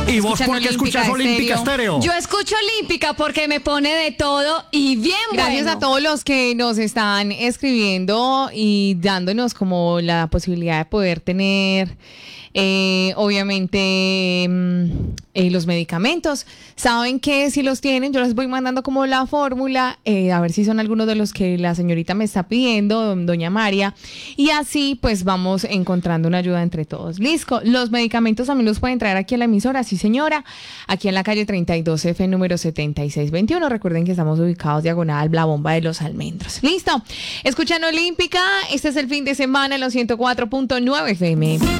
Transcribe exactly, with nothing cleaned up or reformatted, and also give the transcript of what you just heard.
¿Y vos por qué escuchas Olímpica Estéreo? Yo escucho Olímpica porque me pone de todo y bien Gracias bueno. a todos los que nos están escribiendo y dándonos como la posibilidad de poder tener eh, obviamente eh, los medicamentos. Saben que si los tienen, yo les voy mandando como la fórmula, eh, a ver si son algunos de los que la señorita me está pidiendo, doña María, y así pues vamos encontrando una ayuda entre todos. Listo, los medicamentos también los pueden traer aquí a la emisora, sí señora, aquí en la calle treinta y dos F, número setenta y seis veintiuno. Recuerden que estamos ubicados diagonal la bomba de los almendros. Listo, escuchan Olímpica, este es el fin de semana en los ciento cuatro punto nueve F M.